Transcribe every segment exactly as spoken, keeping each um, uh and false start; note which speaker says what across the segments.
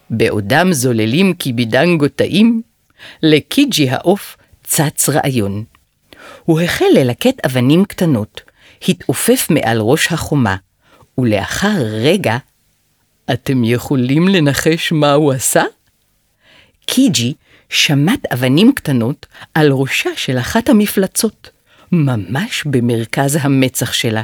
Speaker 1: בעודם זוללים קיבידנגו טעים, לקיג'י העוף צץ רעיון. הוא החל ללקט אבנים קטנות, התעופף מעל ראש החומה, ולאחר רגע, אתם יכולים לנחש מה הוא עשה? קיג'י שמט אבנים קטנות על ראשה של אחת המפלצות, ממש במרכז המצח שלה.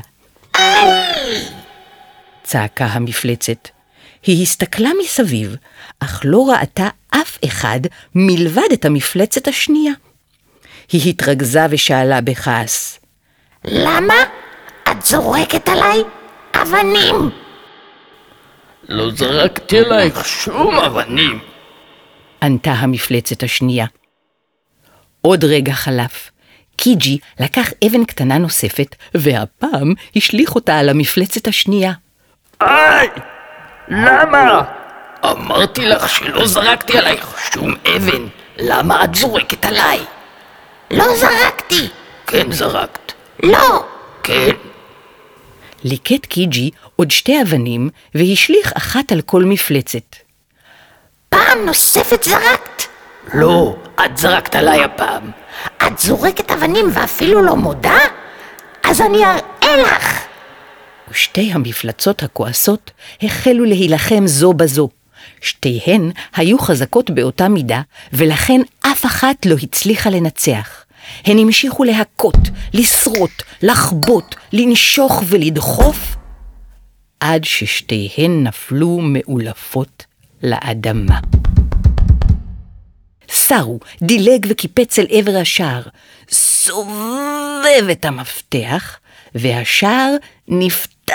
Speaker 1: צעקה המפלצת. היא הסתכלה מסביב, אך לא ראתה אף אחד מלבד את המפלצת השנייה. היא התרגזה ושאלה בכעס,
Speaker 2: למה את זורקת עליי אבנים?
Speaker 3: לא זרקתי עלייך שום אבנים,
Speaker 1: ענתה המפלצת השנייה. עוד רגע חלף. קיג'י לקח אבן קטנה נוספת, והפעם השליך אותה על המפלצת השנייה.
Speaker 3: איי! למה? אמרתי לך שלא זרקתי עלייך שום אבן. למה את זורקת עליי?
Speaker 2: לא זרקתי.
Speaker 3: כן זרקת.
Speaker 2: לא.
Speaker 3: כן.
Speaker 1: ליקט קיג'י עוד שתי אבנים, והשליך אחת על כל מפלצת.
Speaker 2: פעם נוספת זרקת?
Speaker 3: לא, את זרקת עליי הפעם.
Speaker 2: את זורקת אבנים ואפילו לא מודה? אז אני אראה לך.
Speaker 1: ושתי המפלצות הכועסות החלו להילחם זו בזו. שתיהן היו חזקות באותה מידה, ולכן אף אחת לא הצליחה לנצח. הן המשיכו להכות, לשרוט, לחבוט, לנשוך ולדחוף, עד ששתיהן נפלו מאולפות לאדמה. סרו דילג וקיפץ אל עבר השער, סובב את המפתח, והשער נפתח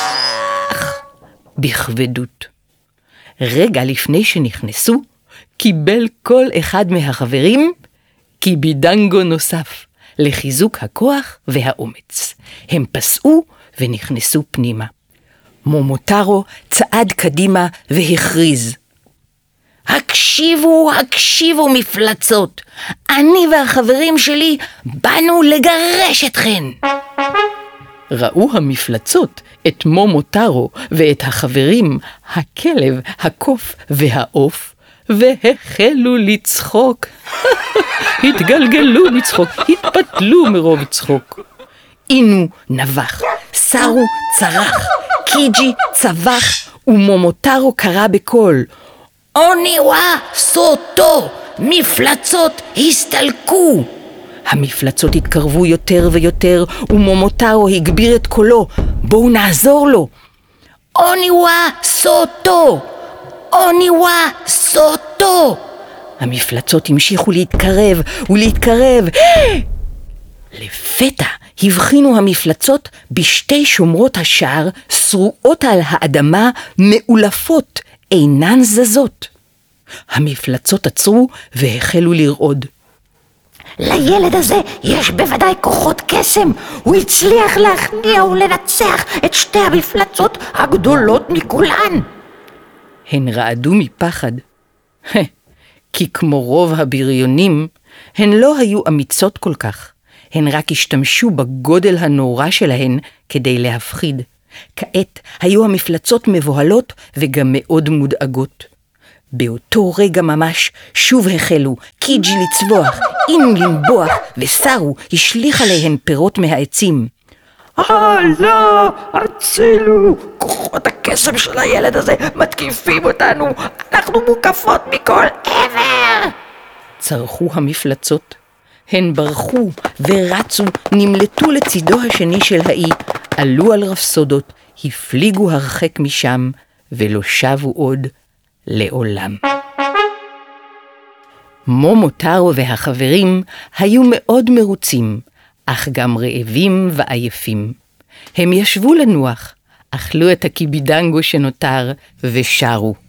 Speaker 1: בכבדות. רגע לפני שנכנסו, קיבל כל אחד מהחברים קיבידנגו נוסף, לחיזוק הכוח והאומץ. הם פסעו ונכנסו פנימה. מומוטרו צעד קדימה והכריז, הקשיבו, הקשיבו מפלצות, אני והחברים שלי באנו לגרש אתכן. ראו המפלצות את מומוטרו ואת החברים, הכלב, הקוף והעוף, והחלו לצחוק. התגלגלו מצחוק, התפתלו מרוב צחוק. אינו נבח, סרו צרח, קיג'י צבח, ומומוטרו קרא בקול, אוניווה סוטו, מפלצות הסתלקו. המפלצות התקרבו יותר ויותר, ומומוטרו הגביר את קולו, בואו נעזור לו. אוניווה סוטו, אוניווה סוטו. המפלצות המשיכו להתקרב ולהתקרב. לפתע הבחינו המפלצות בשתי שומרות השער, שרועות על האדמה, מאולפות, אינן זזות. המפלצות עצרו והחלו לרעוד.
Speaker 2: לילד הזה יש בוודאי כוחות קסם. הוא הצליח להכניע ולנצח את שתי המפלצות הגדולות מכולן.
Speaker 1: הן רעדו מפחד. כי כמו רוב הבריונים, הן לא היו אמיצות כל כך. הן רק השתמשו בגודל הנורא שלהן כדי להפחיד. כעת היו המפלצות מבוהלות וגם מאוד מודאגות. באותו רגע ממש שוב החלו קיג'י לצבוח, אינו לנבוח, וסרו השליך עליהן פירות מהעצים.
Speaker 3: אה לא, הצילו, כוחות הקסם של הילד הזה מתקיפים אותנו, אנחנו מוקפות מכל עבר.
Speaker 1: צרחו המפלצות. הן ברחו ורצו, נמלטו לצידו השני של האי, עלו על רפסודות, הפליגו הרחק משם, ולא שבו עוד לעולם. מומוטרו והחברים היו מאוד מרוצים, אך גם רעבים ועייפים. הם ישבו לנוח, אכלו את הקיבידנגו שנותר ושרו.